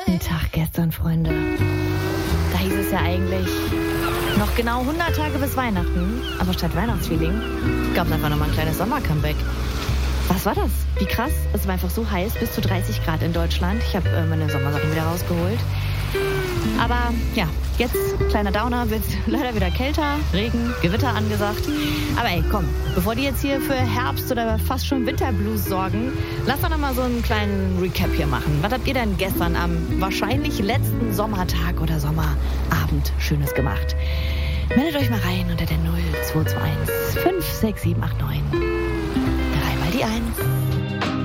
Guten Tag gestern, Freunde. Da hieß es ja eigentlich noch genau 100 Tage bis Weihnachten. Aber statt Weihnachtsfeeling gab es einfach nochmal ein kleines Sommercomeback. Was war das? Wie krass. Es war einfach so heiß, bis zu 30 Grad in Deutschland. Ich habe meine Sommersachen wieder rausgeholt. Aber ja, jetzt, kleiner Downer, wird leider wieder kälter, Regen, Gewitter angesagt. Aber ey, komm, bevor die jetzt hier für Herbst oder fast schon Winterblues sorgen, lass doch noch mal so einen kleinen Recap hier machen. Was habt ihr denn gestern am wahrscheinlich letzten Sommertag oder Sommerabend Schönes gemacht? Meldet euch mal rein unter der 0221 56789. Dreimal die 1.